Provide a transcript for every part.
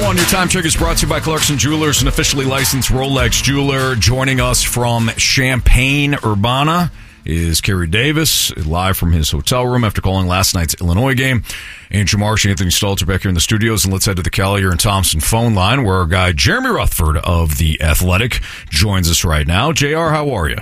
1. Your time check is brought to you by Clarkson Jewelers, an officially licensed Rolex jeweler. Joining us from Champaign-Urbana is Kerry Davis, live from his hotel room after calling last night's Illinois game. Andrew Marsh and Anthony Stalter back here in the studios. And let's head to the Collier and Thompson phone line, where our guy Jeremy Rutherford of The Athletic joins us right now. JR, how are you?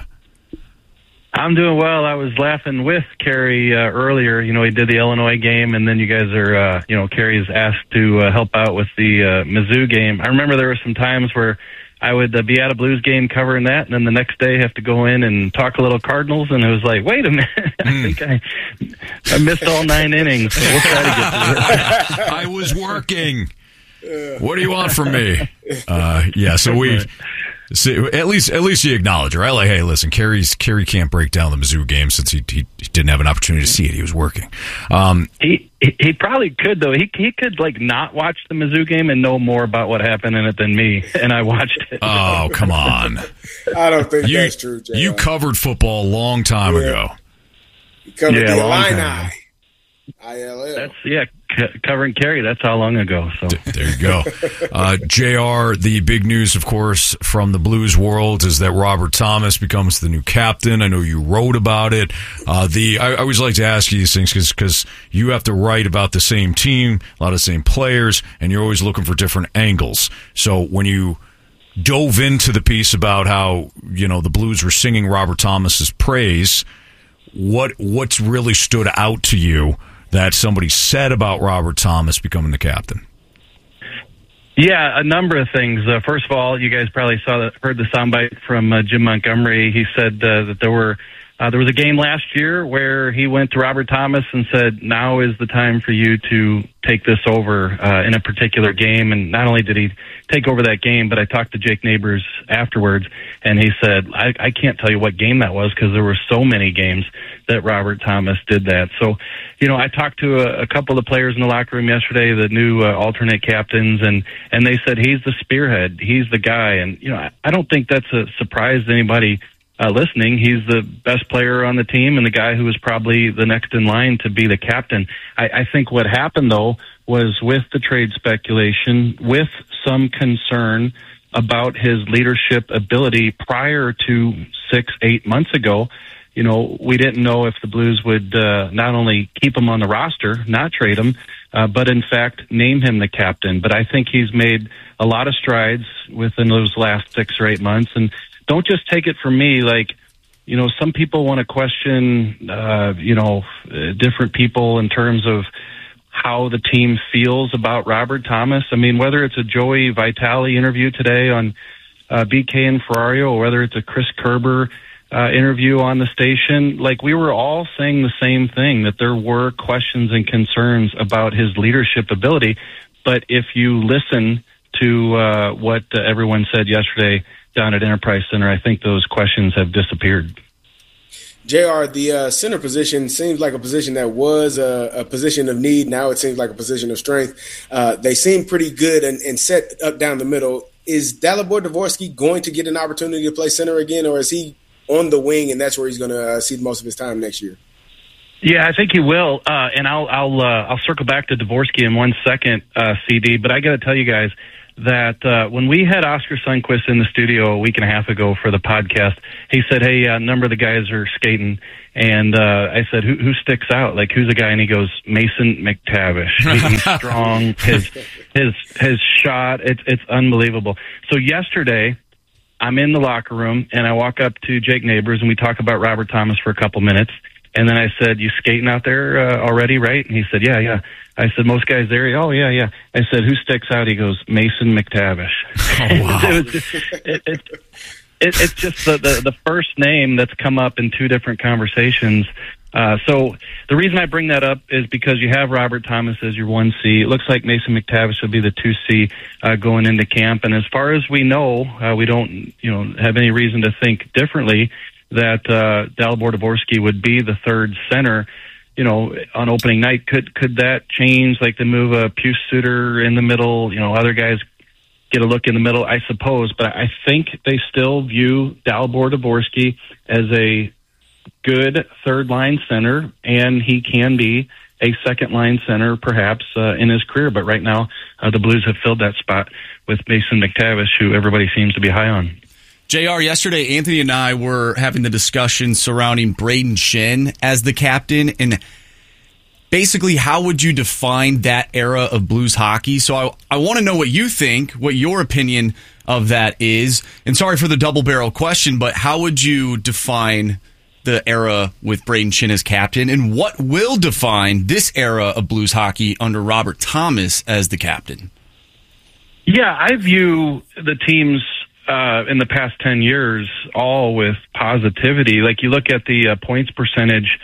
I'm doing well. I was laughing with Kerry earlier. You know, he did the Illinois game, and then you guys are, Kerry's asked to help out with the Mizzou game. I remember there were some times where I would be at a Blues game covering that, and then the next day have to go in and talk a little Cardinals, and it was like, wait a minute, I think I missed all 9 innings, so we'll try to get through it. I was working. What do you want from me? So we... See, at least you acknowledge it, right? Like, hey, listen, Kerry can't break down the Mizzou game since he didn't have an opportunity to see it. He was working. He probably could, though. He could like not watch the Mizzou game and know more about what happened in it than me. And I watched it. Oh, come on! I don't think that's true, JR. You covered football a long time ago. You covered the Illini. ILL. Covering Kerry, that's how long ago. So there you go. JR, the big news, of course, from the Blues world is that Robert Thomas becomes the new captain. I know you wrote about it. I always like to ask you these things because you have to write about the same team, a lot of the same players, and you're always looking for different angles. So when you dove into the piece about how, the Blues were singing Robert Thomas's praise, what's really stood out to you that somebody said about Robert Thomas becoming the captain? Yeah, a number of things. First of all, you guys probably heard the soundbite from Jim Montgomery. He said that there was a game last year where he went to Robert Thomas and said, now is the time for you to take this over in a particular game. And not only did he take over that game, but I talked to Jake Neighbors afterwards, and he said, I can't tell you what game that was because there were so many games that Robert Thomas did that. So, I talked to a couple of the players in the locker room yesterday, the new alternate captains, and they said he's the spearhead. He's the guy. And, I don't think that's a surprise to anybody listening. He's the best player on the team and the guy who was probably the next in line to be the captain. I think what happened, though, was with the trade speculation, with some concern about his leadership ability prior to 6-8 months ago. We didn't know if the Blues would not only keep him on the roster, not trade him, but in fact name him the captain. But I think he's made a lot of strides within those last 6 or 8 months. And don't just take it from me, like, some people want to question, different people in terms of how the team feels about Robert Thomas. I mean, whether it's a Joey Vitale interview today on BK and Ferrario, or whether it's a Chris Kerber interview on the station, like, we were all saying the same thing, that there were questions and concerns about his leadership ability. But if you listen to what everyone said yesterday down at Enterprise Center, I think those questions have disappeared. JR, the center position seems like a position that was a position of need. Now it seems like a position of strength. They seem pretty good and set up down the middle. Is Dalibor Dvorsky going to get an opportunity to play center again, or is he on the wing and that's where he's going to see most of his time next year? Yeah, I think he will, and I'll circle back to Dvorsky in 1 second, CD. But I got to tell you guys that when we had Oscar Sundquist in the studio a week and a half ago for the podcast, he said, "Hey, a number of the guys are skating," and I said, "Who sticks out? Like, who's the guy?" And he goes, "Mason McTavish. He's strong. His shot, it's unbelievable." So yesterday, I'm in the locker room and I walk up to Jake Neighbors and we talk about Robert Thomas for a couple minutes. And then I said, "You skating out there already, right?" And he said, Yeah. I said, "Most guys there?" "Oh, yeah. I said, "Who sticks out?" He goes, "Mason McTavish." Oh, wow. It's just the first name that's come up in 2 different conversations. So the reason I bring that up is because you have Robert Thomas as your 1C. It looks like Mason McTavish will be the 2C going into camp. And as far as we know, we don't have any reason to think differently that Dalibor Dvorsky would be the third center. On opening night, could that change? Like, to move a Pius Suter in the middle, other guys get a look in the middle, I suppose. But I think they still view Dalibor Dvorsky as a good third line center, and he can be a second-line center, perhaps, in his career. But right now, the Blues have filled that spot with Mason McTavish, who everybody seems to be high on. JR, yesterday, Anthony and I were having the discussion surrounding Brayden Schenn as the captain, and basically, how would you define that era of Blues hockey? So I want to know what you think, what your opinion of that is. And sorry for the double-barrel question, but how would you define the era with Brayden Schenn as captain, and what will define this era of Blues hockey under Robert Thomas as the captain? Yeah, I view the teams in the past 10 years all with positivity. Like, you look at the points percentage,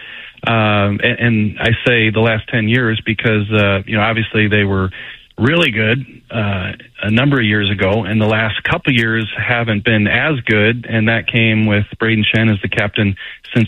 and I say the last 10 years because, obviously they were really good a number of years ago, and the last couple of years haven't been as good, and that came with Brayden Schenn as the captain since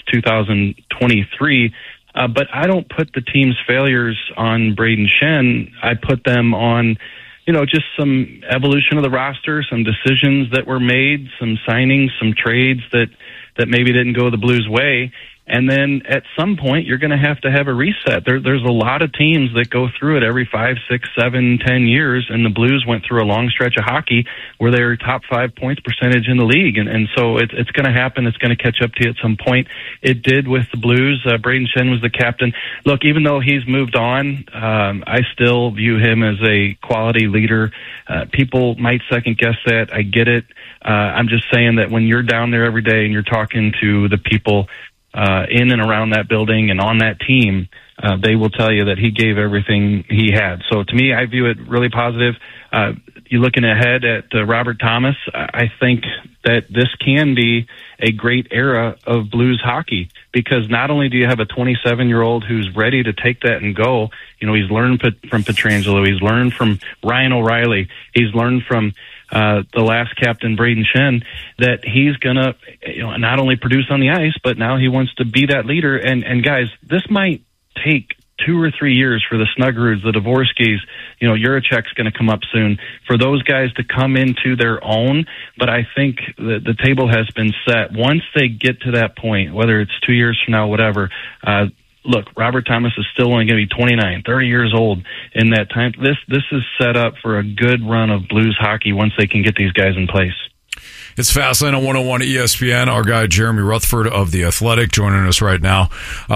2023. But I don't put the team's failures on Brayden Schenn. I put them on, just some evolution of the roster, some decisions that were made, some signings, some trades that maybe didn't go the Blues' way. And then at some point, you're going to have a reset. There's a lot of teams that go through it every 5, 6, 7, 10 years, and the Blues went through a long stretch of hockey where they were top 5 points percentage in the league. And so it's going to happen. It's going to catch up to you at some point. It did with the Blues. Brayden Schenn was the captain. Look, even though he's moved on, I still view him as a quality leader. People might second guess that. I get it. I'm just saying that when you're down there every day and you're talking to the people in and around that building and on that team, they will tell you that he gave everything he had. So to me, I view it really positive. You're looking ahead at Robert Thomas. I think that this can be a great era of Blues hockey, because not only do you have a 27-year-old who's ready to take that and go, he's learned from Pietrangelo, he's learned from Ryan O'Reilly, he's learned from the last captain, Brayden Schenn, that he's going to not only produce on the ice, but now he wants to be that leader. And guys, this might take 2 or 3 years for the Snuggeruds, the Dvorskys, Juracek's going to come up soon, for those guys to come into their own. But I think the table has been set. Once they get to that point, whether it's 2 years from now, whatever, look, Robert Thomas is still only going to be 29, 30 years old in that time. This is set up for a good run of Blues hockey once they can get these guys in place. It's Fastlane on 101 ESPN. Our guy Jeremy Rutherford of The Athletic joining us right now.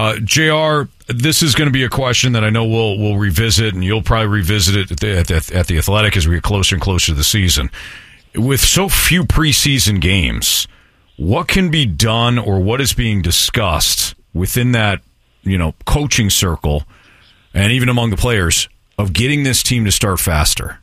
JR, this is going to be a question that I know we'll revisit, and you'll probably revisit it at the Athletic as we get closer and closer to the season. With so few preseason games, what can be done, or what is being discussed within that coaching circle and even among the players of getting this team to start faster?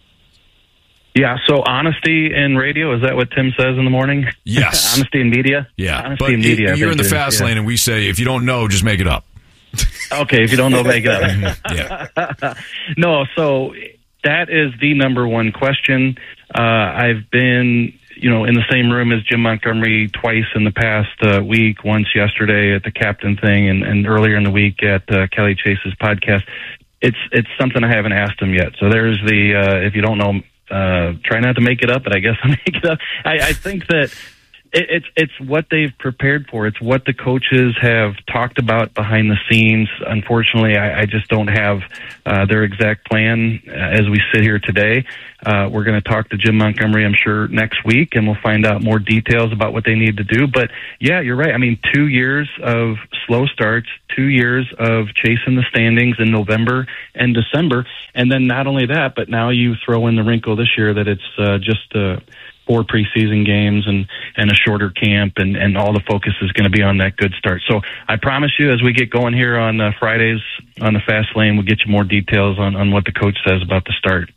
Yeah, so honesty in radio, is that what Tim says in the morning? Yes. Honesty in media? Yeah. Honesty in media. You're in the fast lane, and we say, if you don't know, just make it up. Okay, if you don't know, make it up. Yeah. No, so that is the number one question. I've been, in the same room as Jim Montgomery twice in the past week, once yesterday at the captain thing, and earlier in the week at Kelly Chase's podcast. It's something I haven't asked him yet. So there's the, if you don't know, try not to make it up, but I guess I'll make it up. I think that it's what they've prepared for. It's what the coaches have talked about behind the scenes. Unfortunately, I just don't have their exact plan as we sit here today. We're going to talk to Jim Montgomery, I'm sure, next week, and we'll find out more details about what they need to do. But, yeah, you're right. I mean, 2 years of slow starts, 2 years of chasing the standings in November and December. And then not only that, but now you throw in the wrinkle this year that it's just 4 preseason games and a shorter camp, and all the focus is going to be on that good start. So I promise you, as we get going here on Fridays on the Fast Lane, we'll get you more details on what the coach says about the start.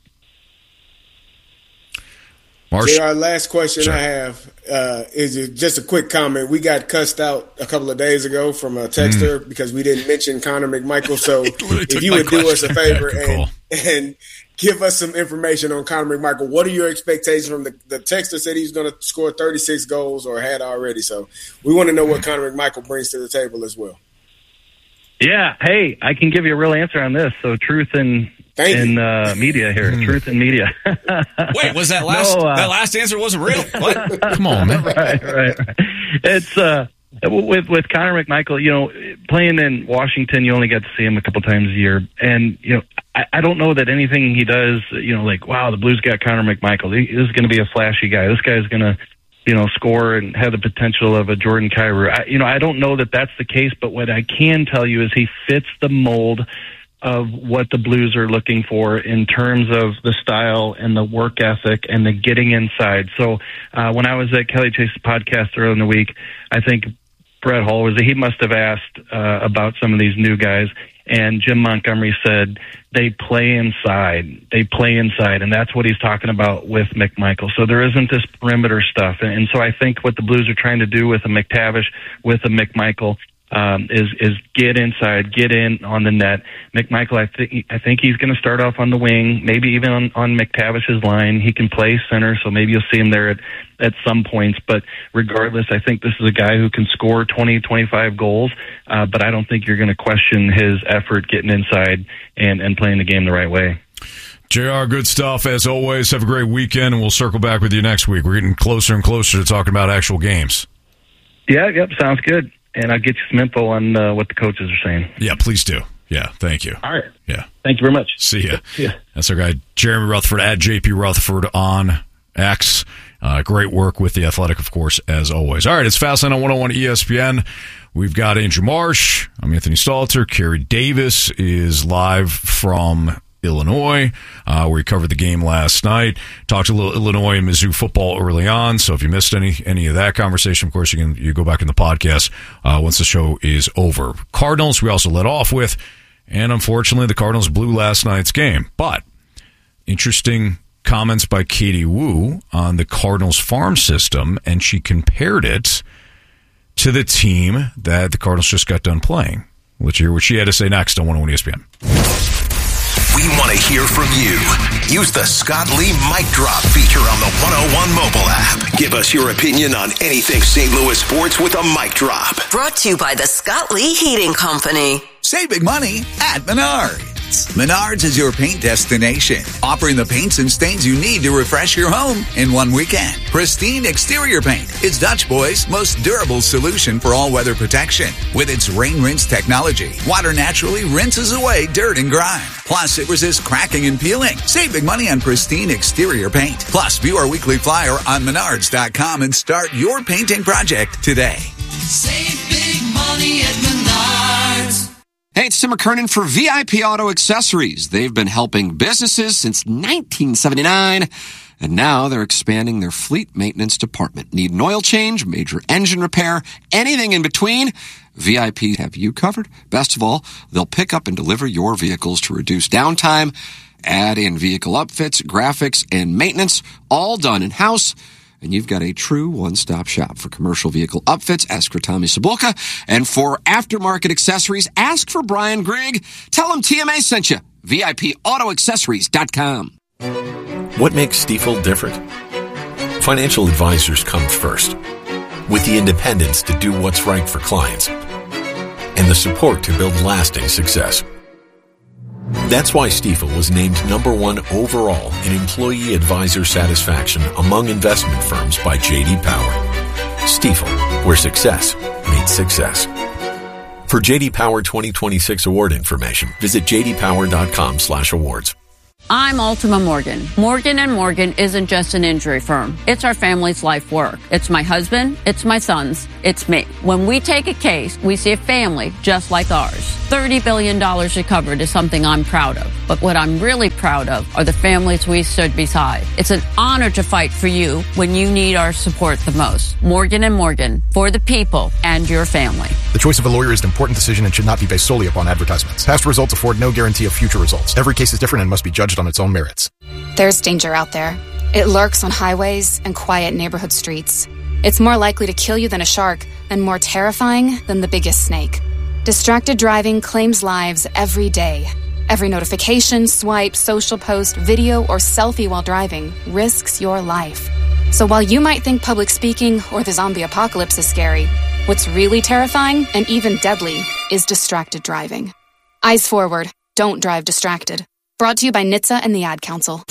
Our last question I have is just a quick comment. We got cussed out a couple of days ago from a texter because we didn't mention Connor McMichael. So if you would do us a favor and give us some information on Connor McMichael. What are your expectations from the texter said he's going to score 36 goals or had already. So we want to know what Connor McMichael brings to the table as well. Yeah. Hey, I can give you a real answer on this. So truth in media here. Truth in media. Wait, was that last answer wasn't real? What? Come on, man. Right. It's With Connor McMichael, playing in Washington, you only get to see him a couple times a year. And, I don't know that anything he does, wow, the Blues got Connor McMichael. This is going to be a flashy guy. This guy's going to, score and have the potential of a Jordan Kyrou. I don't know that that's the case, but what I can tell you is he fits the mold of what the Blues are looking for in terms of the style and the work ethic and the getting inside. So when I was at Kelly Chase's podcast earlier in the week, I think Brett Hull he must have asked about some of these new guys, and Jim Montgomery said they play inside. They play inside, and that's what he's talking about with McMichael. So there isn't this perimeter stuff. And so I think what the Blues are trying to do with a McTavish, with a McMichael, is get inside, get in on the net. McMichael, I think he's going to start off on the wing, maybe even on McTavish's line. He can play center, so maybe you'll see him there at some points. But regardless, I think this is a guy who can score 20, 25 goals, but I don't think you're going to question his effort getting inside and playing the game the right way. JR, good stuff as always. Have a great weekend, and we'll circle back with you next week. We're getting closer and closer to talking about actual games. Yep, sounds good. And I'll get you some info on what the coaches are saying. Yeah, please do. Yeah, thank you. All right. Yeah. Thank you very much. See ya. Yeah. That's our guy, Jeremy Rutherford, at JP Rutherford on X. Great work with The Athletic, of course, as always. All right, it's Fastlane on 101 ESPN. We've got Andrew Marsh. I'm Anthony Stalter. Kerry Davis is live from Illinois, where he covered the game last night. Talked a little Illinois and Mizzou football early on, so if you missed any of that conversation, of course, you go back in the podcast once the show is over. Cardinals, we also led off with, and unfortunately, the Cardinals blew last night's game. But interesting comments by Katie Woo on the Cardinals farm system, and she compared it to the team that the Cardinals just got done playing. Let's hear what she had to say next on 101 ESPN. We want to hear from you. Use the Scott Lee Mic Drop feature on the 101 mobile app. Give us your opinion on anything St. Louis sports with a mic drop. Brought to you by the Scott Lee Heating Company. Save big money at Menards. Menards is your paint destination, offering the paints and stains you need to refresh your home in one weekend. Pristine exterior paint is Dutch Boy's most durable solution for all-weather protection. With its rain rinse technology, water naturally rinses away dirt and grime. Plus, it resists cracking and peeling. Save big money on pristine exterior paint. Plus, view our weekly flyer on Menards.com and start your painting project today. Save big money at Menards. Hey, it's Tim McKernan for VIP Auto Accessories. They've been helping businesses since 1979, and now they're expanding their fleet maintenance department. Need an oil change, major engine repair, anything in between? VIP have you covered. Best of all, they'll pick up and deliver your vehicles to reduce downtime, add in vehicle upfits, graphics, and maintenance, all done in-house. And you've got a true one-stop shop for commercial vehicle upfits. Ask for Tommy Cibulka. And for aftermarket accessories, ask for Brian Grigg. Tell him TMA sent you. VIPAutoaccessories.com. What makes Stifel different? Financial advisors come first, with the independence to do what's right for clients and the support to build lasting success. That's why Stifel was named #1 overall in employee advisor satisfaction among investment firms by J.D. Power. Stifel, where success meets success. For J.D. Power 2026 award information, visit jdpower.com/awards. I'm Ultima Morgan. Morgan & Morgan isn't just an injury firm. It's our family's life work. It's my husband. It's my sons. It's me. When we take a case, we see a family just like ours. $30 billion recovered is something I'm proud of. But what I'm really proud of are the families we stood beside. It's an honor to fight for you when you need our support the most. Morgan & Morgan, for the people and your family. The choice of a lawyer is an important decision and should not be based solely upon advertisements. Past results afford no guarantee of future results. Every case is different and must be judged on its own merits. There's danger out there. It lurks on highways and quiet neighborhood streets. It's more likely to kill you than a shark and more terrifying than the biggest snake. Distracted driving claims lives every day. Every notification, swipe, social post, video, or selfie while driving risks your life. So while you might think public speaking or the zombie apocalypse is scary, what's really terrifying and even deadly is distracted driving. Eyes forward. Don't drive distracted. Brought to you by NHTSA and the Ad Council.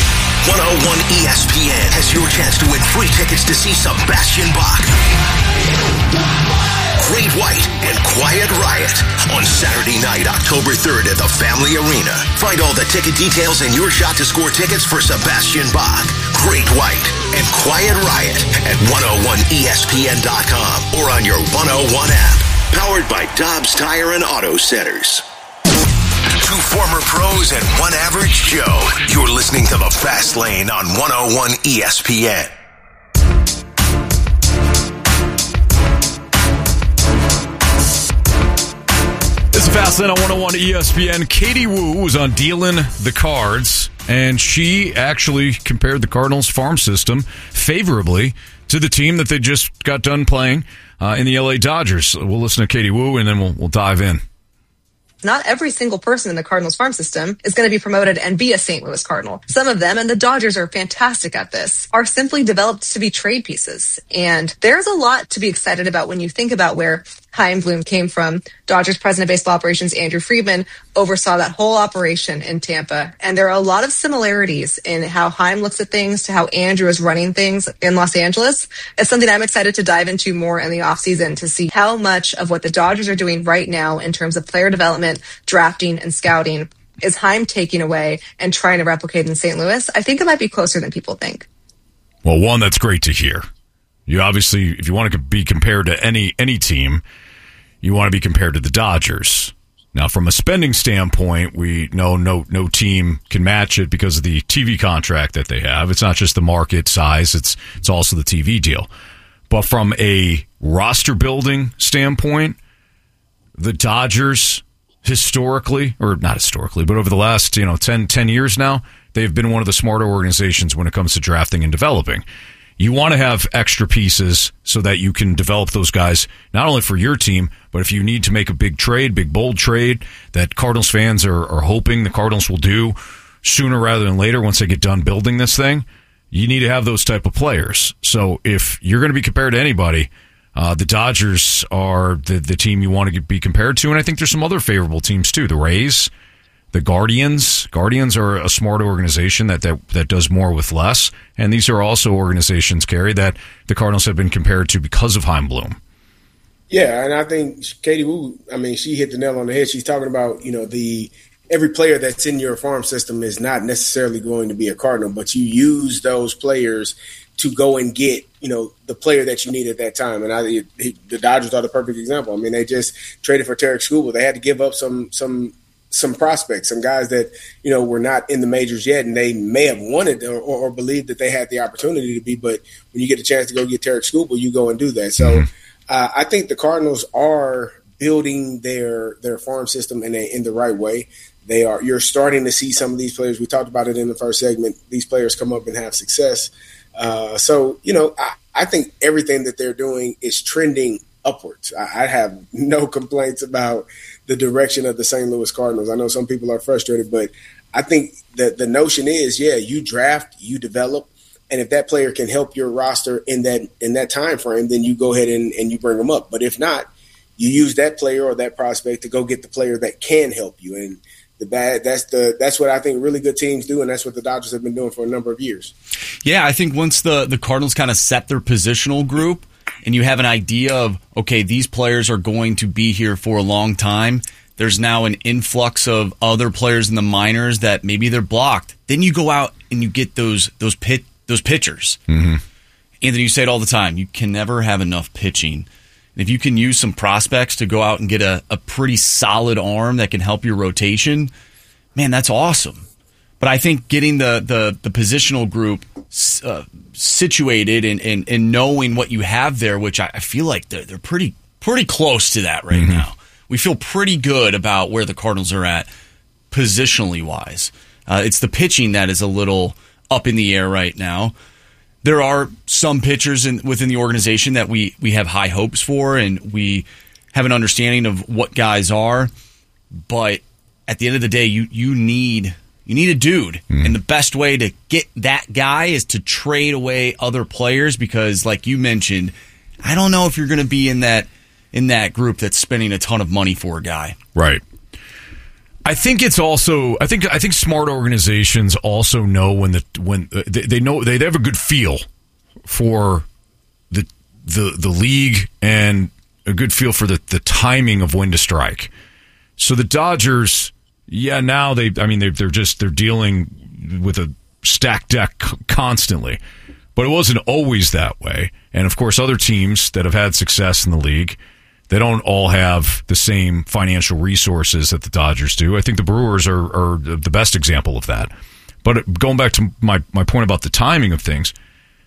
101 ESPN has your chance to win free tickets to see Sebastian Bach Great White and Quiet Riot on Saturday night, October 3rd at the Family Arena. Find all the ticket details and your shot to score tickets for Sebastian Bach, Great White, and Quiet Riot at 101ESPN.com or on your 101 app. Powered by Dobbs Tire and Auto Centers. Two former pros and one average Joe. You're listening to The Fast Lane on 101 ESPN. It's Fast Lane on 101 ESPN. Katie Woo was on Dealing the Cards, and she actually compared the Cardinals farm system favorably to the team that they just got done playing in the LA Dodgers. We'll listen to Katie Woo, and then we'll dive in. Not every single person in the Cardinals farm system is going to be promoted and be a St. Louis Cardinal. Some of them, and the Dodgers are fantastic at this, are simply developed to be trade pieces. And there's a lot to be excited about when you think about where Chaim Bloom came from. Dodgers president of baseball operations, Andrew Friedman, oversaw that whole operation in Tampa. And there are a lot of similarities in how Chaim looks at things to how Andrew is running things in Los Angeles. It's something I'm excited to dive into more in the offseason to see how much of what the Dodgers are doing right now in terms of player development, drafting, and scouting is Chaim taking away and trying to replicate in St. Louis. I think it might be closer than people think. Well, one, that's great to hear. You obviously, if you want to be compared to any team, you want to be compared to the Dodgers. Now, from a spending standpoint, we know no team can match it because of the TV contract that they have. It's not just the market size, it's also the TV deal. But from a roster building standpoint, the Dodgers historically, or not historically, but over the last 10 years now, they've been one of the smarter organizations when it comes to drafting and developing. You want to have extra pieces so that you can develop those guys, not only for your team, but if you need to make a big trade, big bold trade that Cardinals fans are hoping the Cardinals will do sooner rather than later once they get done building this thing, you need to have those type of players. So if you're going to be compared to anybody, the Dodgers are the team you want to be compared to, and I think there's some other favorable teams too. The Rays, the Guardians. Guardians are a smart organization that does more with less, and these are also organizations, Kerry, that the Cardinals have been compared to because of Chaim Bloom. Yeah, and I think Katie Woo, she hit the nail on the head. She's talking about, every player that's in your farm system is not necessarily going to be a Cardinal, but you use those players to go and get, the player that you need at that time. And the Dodgers are the perfect example. They just traded for Tarek Skubal. They had to give up some prospects, some guys that, were not in the majors yet, and they may have wanted or believed that they had the opportunity to be. But when you get a chance to go get Tarek Skubal, you go and do that. So I think the Cardinals are building their farm system in the right way. You're starting to see some of these players. We talked about it in the first segment. These players come up and have success. I think everything that they're doing is trending upwards. I have no complaints about the direction of the St. Louis Cardinals. I know some people are frustrated, but I think that the notion is, you draft, you develop, and if that player can help your roster in that time frame, then you go ahead and you bring them up. But if not, you use that player or that prospect to go get the player that can help you. And that's what I think really good teams do, and that's what the Dodgers have been doing for a number of years. Yeah, I think once the Cardinals kind of set their positional group and you have an idea of, okay, these players are going to be here for a long time, there's now an influx of other players in the minors that maybe they're blocked. Then you go out and you get those pitchers. Mm-hmm. Anthony, you say it all the time. You can never have enough pitching. And if you can use some prospects to go out and get a pretty solid arm that can help your rotation, man, that's awesome. But I think getting the positional group situated and knowing what you have there, which I feel like they're pretty close to that right now. We feel pretty good about where the Cardinals are at positionally wise. It's the pitching that is a little up in the air right now. There are some pitchers within the organization that we have high hopes for, and we have an understanding of what guys are. But at the end of the day, you need a dude, and the best way to get that guy is to trade away other players because, like you mentioned, I don't know if you're going to be in that group that's spending a ton of money for a guy. Right. I think it's also. I think smart organizations also know when they know they have a good feel for the league and feel for the timing of when to strike. So the Dodgers, now they're dealing with a stacked deck constantly, but it wasn't always that way. And of course, other teams that have had success in the league, they don't all have the same financial resources that the Dodgers do. I think the Brewers are the best example of that. But going back to my point about the timing of things,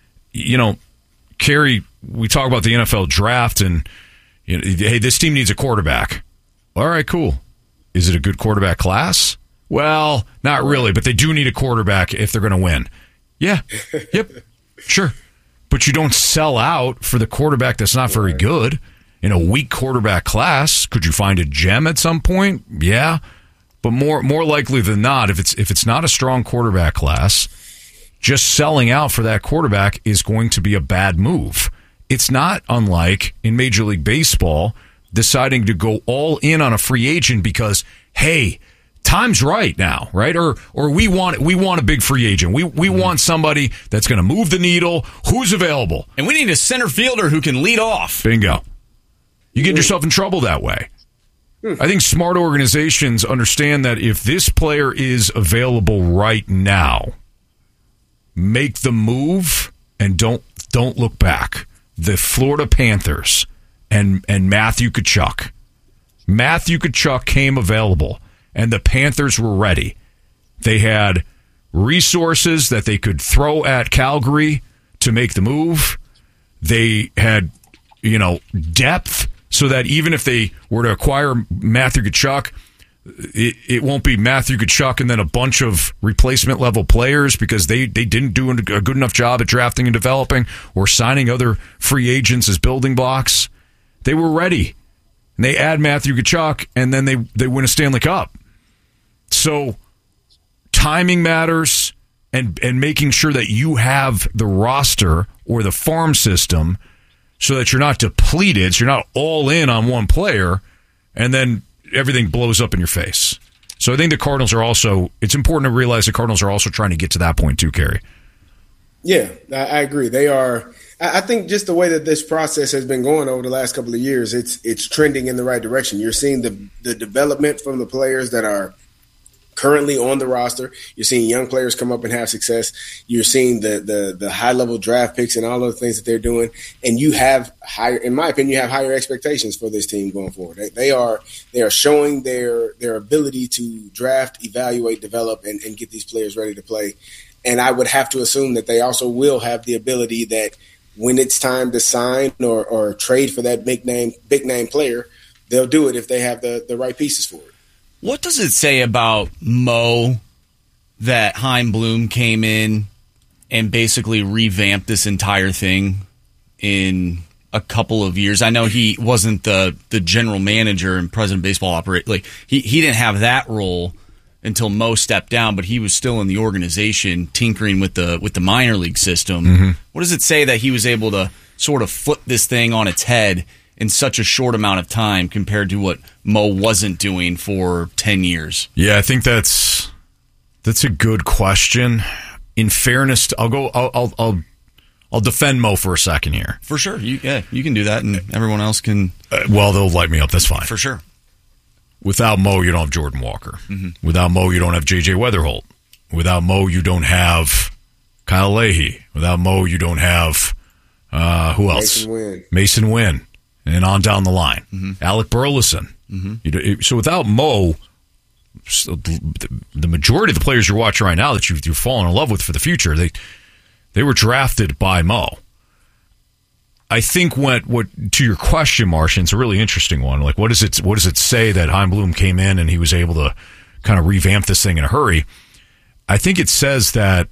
Kerry, we talk about the NFL draft and, hey, this team needs a quarterback. All right, cool. Is it a good quarterback class? Well, not really, but they do need a quarterback if they're going to win. Yeah. Yep. Sure. But you don't sell out for the quarterback that's not very good in a weak quarterback class. Could you find a gem at some point? Yeah. But more likely than not, if it's not a strong quarterback class, just selling out for that quarterback is going to be a bad move. It's not unlike in Major League Baseball deciding to go all in on a free agent because, hey, time's right now, right? Or we want a big free agent. We want somebody that's going to move the needle. Who's available? And we need a center fielder who can lead off. Bingo. You get yourself in trouble that way. I think smart organizations understand that if this player is available right now, make the move and don't look back. The Florida Panthers and Matthew Tkachuk. Matthew Tkachuk came available, and the Panthers were ready. They had resources that they could throw at Calgary to make the move. They had, depth so that even if they were to acquire Matthew Tkachuk, it won't be Matthew Tkachuk and then a bunch of replacement level players because they didn't do a good enough job at drafting and developing or signing other free agents as building blocks. They were ready. And they add Matthew Tkachuk and then they win a Stanley Cup. So timing matters and making sure that you have the roster or the farm system so that you're not depleted, so you're not all in on one player and then everything blows up in your face. So I think the Cardinals are also, it's important to realize the Cardinals are also trying to get to that point too, Kerry. Yeah, I agree. They are. I think just the way that this process has been going over the last couple of years, it's trending in the right direction. You're seeing the development from the players that are currently on the roster. You're seeing young players come up and have success. You're seeing the high level draft picks and all of the things that they're doing. And you have higher, in my opinion, you have higher expectations for this team going forward. They are showing their ability to draft, evaluate, develop, and get these players ready to play. And I would have to assume that they also will have the ability that when it's time to sign or trade for that big name player, they'll do it if they have the right pieces for it. What does it say about Mo that Chaim Bloom came in and basically revamped this entire thing in a couple of years? I know he wasn't the general manager and president of baseball operator. Like he didn't have that role until Mo stepped down, but he was still in the organization tinkering with the minor league system. Mm-hmm. What does it say that he was able to sort of flip this thing on its head in such a short amount of time compared to what Mo wasn't doing for 10 years? Yeah, I think that's a good question. In fairness, I'll defend Mo for a second here. For sure. You can do that, and everyone else can. Well, they'll light me up. That's fine. For sure. Without Mo, you don't have Jordan Walker. Mm-hmm. Without Mo, you don't have J.J. Weatherholt. Without Mo, you don't have Kyle Leahy. Without Mo, you don't have who else? Mason Wynn. And on down the line. Mm-hmm. Alec Burleson. Mm-hmm. So without Mo, the majority of the players you're watching right now that you've fallen in love with for the future, they were drafted by Mo. I think what to your question, Martian, it's a really interesting one. Like, what does it say that Chaim Bloom came in and he was able to kind of revamp this thing in a hurry? I think it says that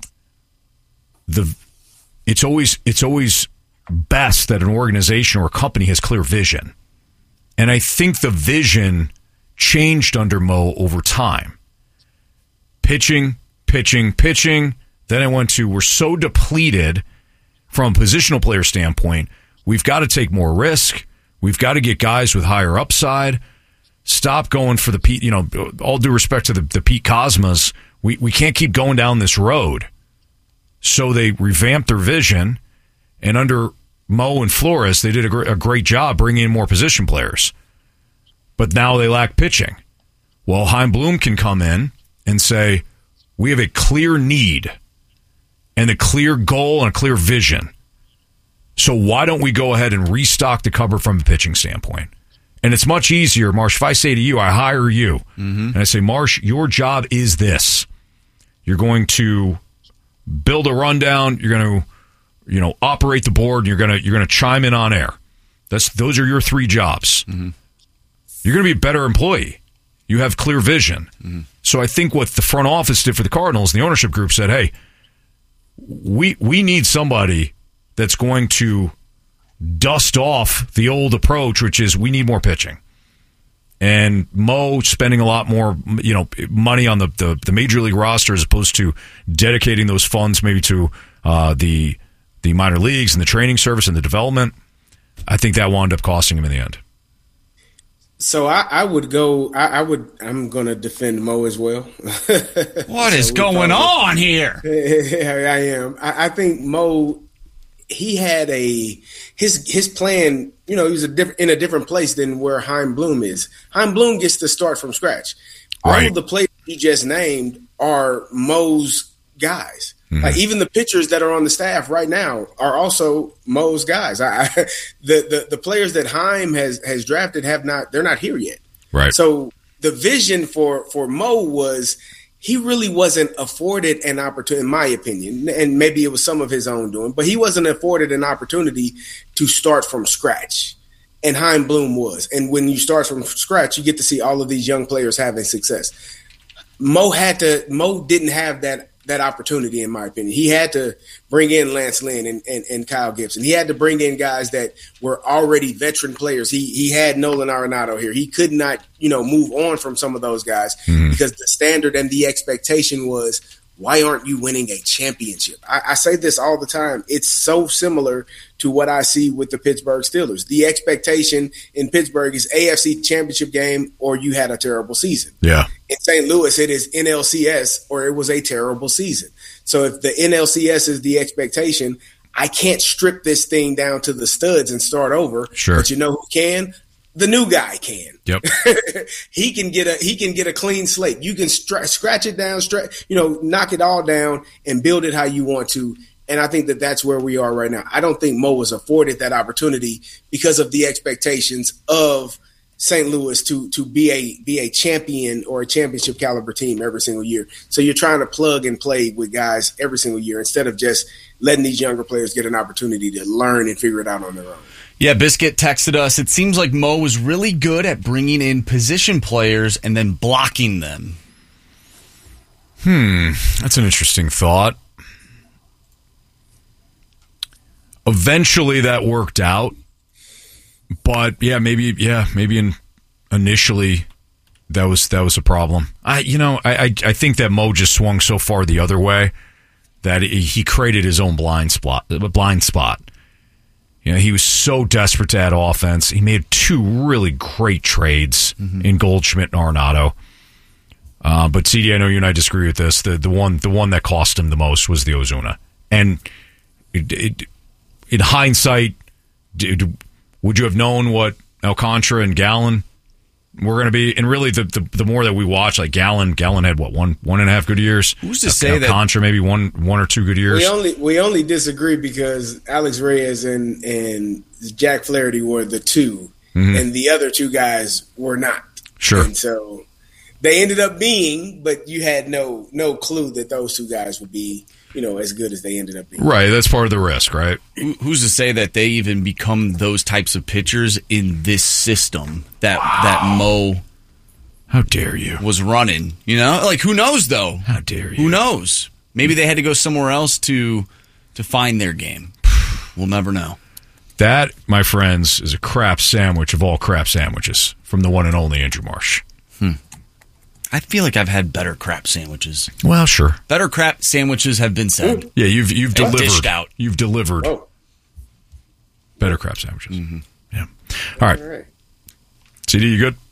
it's always best that an organization or a company has clear vision. And I think the vision changed under Mo over time. Pitching. Then I went to, we're so depleted from a positional player standpoint, we've got to take more risk. We've got to get guys with higher upside. Stop going for the Pete, all due respect to the Pete Cosmas, we can't keep going down this road. So they revamped their vision, and under Mo and Flores, they did a great job bringing in more position players. But now they lack pitching. Well, Chaim Bloom can come in and say, we have a clear need and a clear goal and a clear vision. So why don't we go ahead and restock the cupboard from a pitching standpoint? And it's much easier, Marsh, if I say to you, I hire you, and I say, Marsh, your job is this. You're going to build a rundown, you're going to operate the board, and you're going to chime in on air. Those are your 3 jobs. Mm-hmm. You're going to be a better employee. You have clear vision. Mm-hmm. So I think what the front office did for the Cardinals, the ownership group said, hey, we need somebody that's going to dust off the old approach, which is we need more pitching. And Mo spending a lot more, money on the major league roster as opposed to dedicating those funds maybe to the minor leagues and the training service and the development. I think that wound up costing him in the end. So I'm going to defend Mo as well. What is going on here? I am. I think Mo, he had his plan. He was in a different place than where Chaim Bloom is. Chaim Bloom gets to start from scratch. Right. All of the players he just named are Mo's guys. Mm-hmm. Like even the pitchers that are on the staff right now are also Mo's guys. The players that Chaim has drafted they're not here yet. Right. So the vision for Mo was he really wasn't afforded an opportunity, in my opinion, and maybe it was some of his own doing, but he wasn't afforded an opportunity to start from scratch. And Chaim Bloom was. And when you start from scratch, you get to see all of these young players having success. Mo didn't have that opportunity, in my opinion. He had to bring in Lance Lynn and Kyle Gibson. He had to bring in guys that were already veteran players. He had Nolan Arenado here. He could not, move on from some of those guys because the standard and the expectation was, why aren't you winning a championship? I say this all the time. It's so similar to what I see with the Pittsburgh Steelers. The expectation in Pittsburgh is AFC championship game or you had a terrible season. Yeah. In St. Louis, it is NLCS or it was a terrible season. So if the NLCS is the expectation, I can't strip this thing down to the studs and start over. Sure. But you know who can? The new guy can. Yep. He can get a clean slate. You can scratch it down, knock it all down and build it how you want to. And I think that's where we are right now. I don't think Mo was afforded that opportunity because of the expectations of St. Louis to be a champion or a championship caliber team every single year. So you're trying to plug and play with guys every single year instead of just letting these younger players get an opportunity to learn and figure it out on their own. Yeah, Biscuit texted us. It seems like Mo was really good at bringing in position players and then blocking them. That's an interesting thought. Eventually that worked out. But maybe initially that was a problem. I think that Mo just swung so far the other way that he created his own blind spot. He was so desperate to add offense. He made 2 really great trades in Goldschmidt and Arenado. But CD, I know you and I disagree with this. The one that cost him the most was the Ozuna. And in hindsight, would you have known what Alcantara and Gallen were going to be? And really, the more that we watch, like Gallen had what, one and a half good years. Who's to say that Alcantara maybe one or 2 good years? We only disagree because Alex Reyes and Jack Flaherty were the 2, and the other 2 guys were not. Sure. And so they ended up being, but you had no clue that those 2 guys would be, as good as they ended up being. Right, that's part of the risk, right? Who's to say that they even become those types of pitchers in this system that Mo, how dare you, was running? Like who knows though? How dare you? Who knows? Maybe they had to go somewhere else to find their game. We'll never know. That, my friends, is a crap sandwich of all crap sandwiches from the one and only Andrew Marsh. I feel like I've had better crap sandwiches. Well, sure. Better crap sandwiches have been said. Yeah, you've delivered. Dished out. You've delivered. Oh. Better crap sandwiches. Yeah. All right. CD, you good?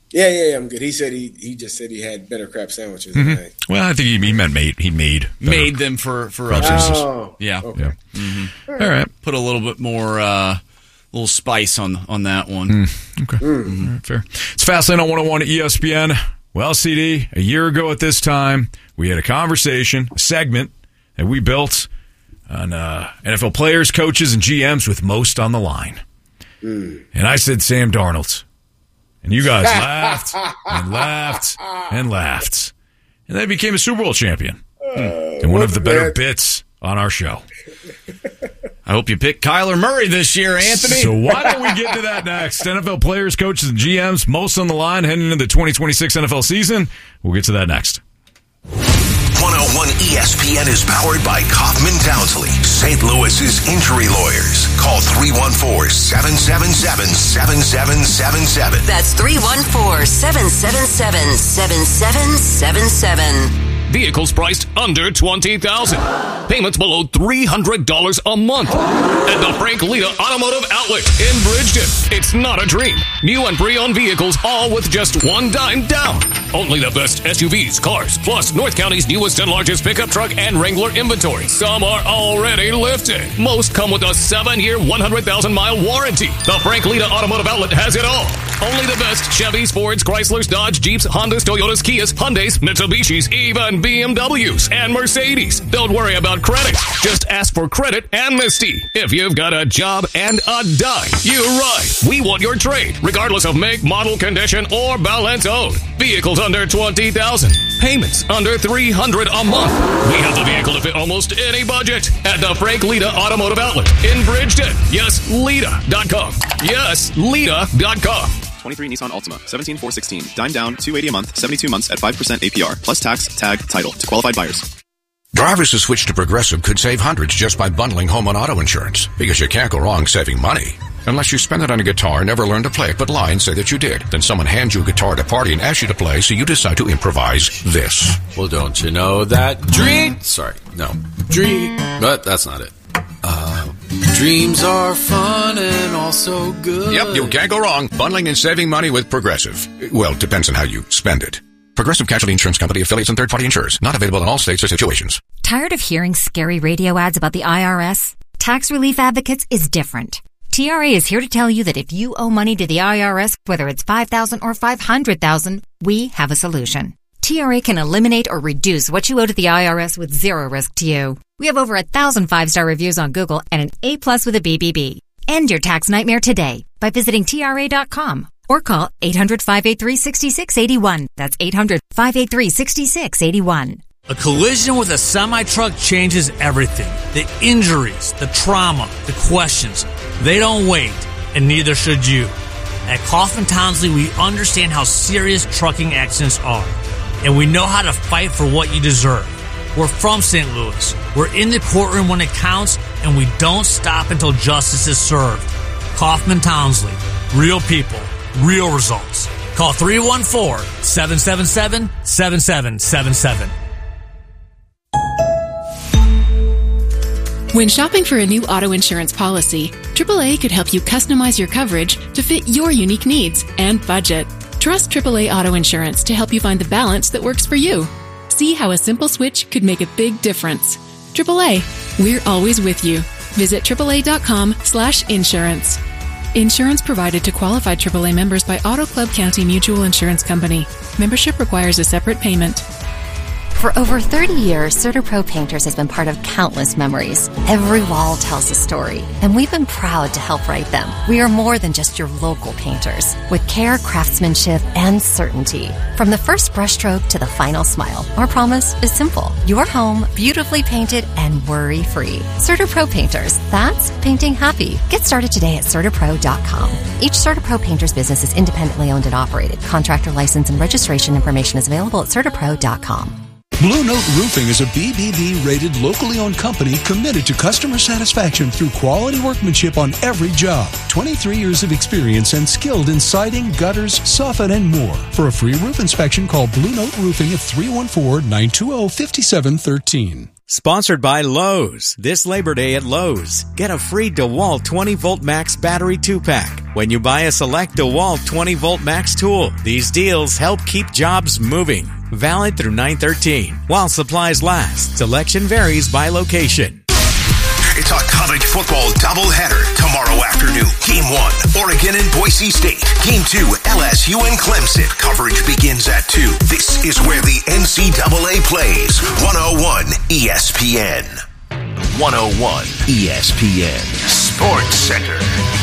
Yeah, I'm good. He said he just said he had better crab sandwiches. Mm-hmm. Well, I think he meant he made them for crab us. sandwiches. Oh, yeah. Okay. Yeah. Mm-hmm. All right. Put a little bit more, little spice on that one. Okay. All right, fair. It's Fastlane on 101 at ESPN. Well, CD, a year ago at this time, we had a segment that we built on NFL players, coaches, and GMs with most on the line. And I said Sam Darnold. And you guys laughed and laughed and laughed. And then he became a Super Bowl champion. And one of the better bits on our show. I hope you pick Kyler Murray this year, Anthony. So why don't we get to that next? NFL players, coaches, and GMs, most on the line heading into the 2026 NFL season. We'll get to that next. 101 ESPN is powered by Kaufman Townsley, St. Louis's injury lawyers. Call 314-777-7777. That's 314-777-7777. Vehicles priced under $20,000. Payments below $300 a month. At the Frank Lita Automotive Outlet in Bridgeton. It's not a dream. New and pre-owned vehicles, all with just $1 down. Only the best SUVs, cars, plus North County's newest and largest pickup truck and Wrangler inventory. Some are already lifted. Most come with a 7-year, 100,000-mile warranty. The Frank Lita Automotive Outlet has it all. Only the best Chevys, Fords, Chryslers, Dodge, Jeeps, Hondas, Toyotas, Kias, Hyundais, Mitsubishis, even BMWs and Mercedes. Don't worry about credit. Just ask for credit amnesty. If you've got a job and a dime, you're right. We want your trade, regardless of make, model, condition, or balance owed. Vehicles under $20,000. Payments under $300 a month. We have the vehicle to fit almost any budget at the Frank Lita Automotive Outlet in Bridgeton. Yes, Lita.com. Yes, Lita.com. 23 Nissan Altima, 17,416. Dime down, $280 a month, 72 months at 5% APR, plus tax, tag, title to qualified buyers. Drivers who switch to Progressive could save hundreds just by bundling home and auto insurance. Because you can't go wrong saving money. Unless you spend it on a guitar, never learn to play it, but lie and say that you did. Then someone hands you a guitar at a party and asks you to play, so you decide to improvise this. Well, don't you know that but that's not it. Dreams are fun and also good. Yep, you can't go wrong. Bundling and saving money with Progressive. Well, it depends on how you spend it. Progressive Casualty Insurance Company, affiliates, and third-party insurers. Not available in all states or situations. Tired of hearing scary radio ads about the IRS? Tax Relief Advocates is different. TRA is here to tell you that if you owe money to the IRS, whether it's $5,000 or $500,000, we have a solution. TRA can eliminate or reduce what you owe to the IRS with zero risk to you. We have over 1,000 5-star reviews on Google and an A+ with a BBB. End your tax nightmare today by visiting TRA.com or call 800-583-6681. That's 800-583-6681. A collision with a semi-truck changes everything. The injuries, the trauma, the questions. They don't wait, and neither should you. At Kaufman Townsley, we understand how serious trucking accidents are, and we know how to fight for what you deserve. We're from St. Louis. We're in the courtroom when it counts, and we don't stop until justice is served. Kaufman Townsley. Real people. Real results. Call 314-777-7777. When shopping for a new auto insurance policy, AAA could help you customize your coverage to fit your unique needs and budget. Trust AAA Auto Insurance to help you find the balance that works for you. See how a simple switch could make a big difference. AAA, we're always with you. Visit AAA.com/insurance. Insurance provided to qualified AAA members by Auto Club County Mutual Insurance Company. Membership requires a separate payment. For over 30 years, CertaPro Painters has been part of countless memories. Every wall tells a story, and we've been proud to help write them. We are more than just your local painters, with care, craftsmanship, and certainty. From the first brushstroke to the final smile, our promise is simple. Your home, beautifully painted and worry-free. CertaPro Painters, that's painting happy. Get started today at CertaPro.com. Each CertaPro Painters business is independently owned and operated. Contractor license and registration information is available at CertaPro.com. Blue Note Roofing is a BBB-rated, locally owned company committed to customer satisfaction through quality workmanship on every job. 23 years of experience and skilled in siding, gutters, soffit, and more. For a free roof inspection, call Blue Note Roofing at 314-920-5713. Sponsored by Lowe's. This Labor Day at Lowe's, get a free DeWalt 20-volt max battery 2-pack when you buy a select DeWalt 20-volt max tool. These deals help keep jobs moving. Valid through 9/13. While supplies last. Selection varies by location. It's a college football doubleheader tomorrow afternoon. Game 1, Oregon and Boise State. Game 2, LSU and Clemson. Coverage begins at 2. This is where the NCAA plays. 101 ESPN. 101 ESPN. Sports Center.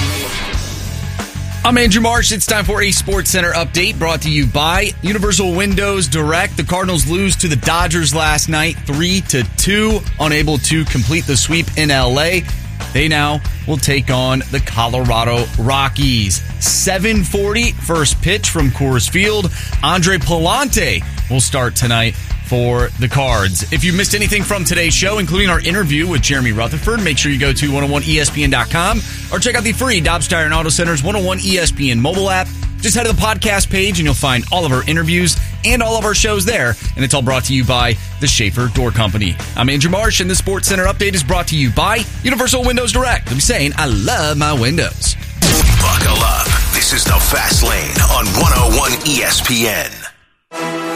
I'm Andrew Marsh. It's time for a Sports Center update brought to you by Universal Windows Direct. The Cardinals lose to the Dodgers last night, 3-2, unable to complete the sweep in LA. They now will take on the Colorado Rockies. 7:40, first pitch from Coors Field. Andre Pallante will start tonight for the Cards. If you missed anything from today's show, including our interview with Jeremy Rutherford, make sure you go to 101ESPN.com or check out the free Dobbs Tire and Auto Center's 101 ESPN mobile app. Just head to the podcast page and you'll find all of our interviews and all of our shows there. And it's all brought to you by the Schaefer Door Company. I'm Andrew Marsh, and the Sports Center update is brought to you by Universal Windows Direct. I'm saying I love my windows. Buckle up. This is the Fast Lane on 101 ESPN.